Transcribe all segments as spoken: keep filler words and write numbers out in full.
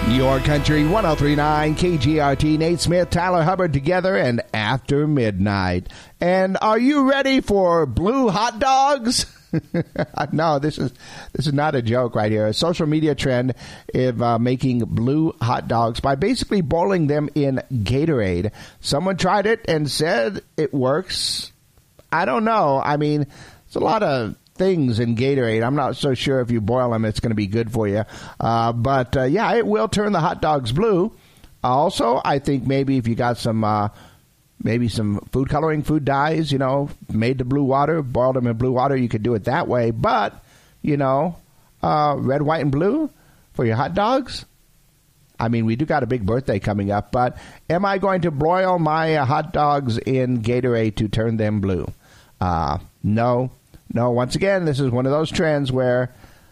Your Country one oh three point nine K G R T. Nate Smith, Tyler Hubbard together and After Midnight. And are you ready for blue hot dogs? No, this is this is not a joke right here. A social media trend is uh, making blue hot dogs by basically boiling them in Gatorade. Someone tried it and said it works. I don't know. I mean, it's a lot of things in Gatorade. I'm not so sure if you boil them, it's going to be good for you. Uh, but, uh, yeah, it will turn the hot dogs blue. Also, I think maybe if you got some uh, maybe some food coloring, food dyes, you know, made to blue water, boiled them in blue water, you could do it that way. But, you know, uh, red, white, and blue for your hot dogs. I mean, we do got a big birthday coming up. But am I going to boil my uh, hot dogs in Gatorade to turn them blue? Uh, no. No, once again, this is one of those trends where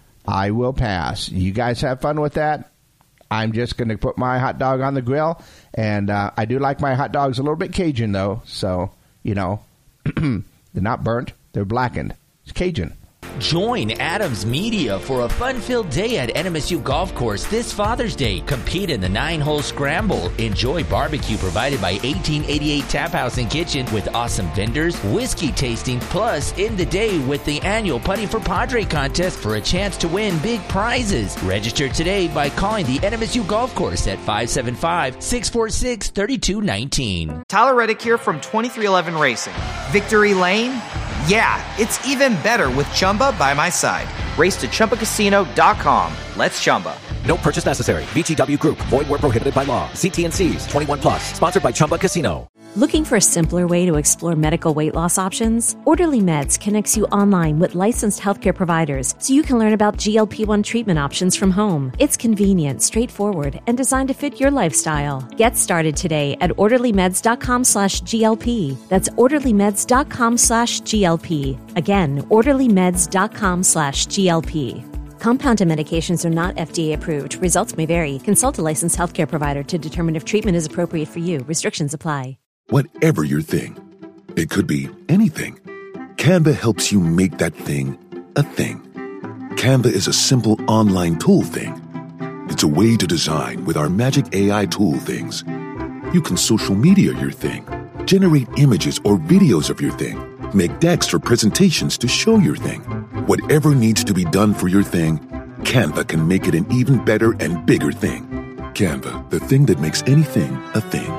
I will pass. You guys have fun with that. I'm just going to put my hot dog on the grill. And uh, I do like my hot dogs a little bit Cajun, though. So, you know, they're not burnt. They're blackened. It's Cajun. Join Adams Media for a fun-filled day at N M S U Golf Course this Father's Day. Compete in the nine-hole scramble. Enjoy barbecue provided by eighteen eighty-eight Tap House and Kitchen with awesome vendors, whiskey tasting, plus end the day with the annual Putting for Padre contest for a chance to win big prizes. Register today by calling the N M S U Golf Course at five seven five, six four six, three two one nine. Tyler Reddick here from twenty-three eleven Racing. Victory Lane? Yeah, it's even better with Chumba by my side. Race to Chumba Casino dot com. Let's Chumba. No purchase necessary. V G W Group. Void where prohibited by law. See T and C's. twenty-one plus. Sponsored by Chumba Casino. Looking for a simpler way to explore medical weight loss options? Orderly Meds connects you online with licensed healthcare providers so you can learn about G L P one treatment options from home. It's convenient, straightforward, and designed to fit your lifestyle. Get started today at orderlymeds.com slash GLP. That's orderlymeds.com slash GLP. Again, orderlymeds.com slash GLP. Compounded medications are not F D A approved. Results may vary. Consult a licensed healthcare provider to determine if treatment is appropriate for you. Restrictions apply. Whatever your thing, it could be anything. Canva helps you make that thing a thing. Canva is a simple online tool thing. It's a way to design with our magic A I tool things. You can social media your thing, generate images or videos of your thing, make decks or presentations to show your thing. Whatever needs to be done for your thing, Canva can make it an even better and bigger thing. Canva, the thing that makes anything a thing.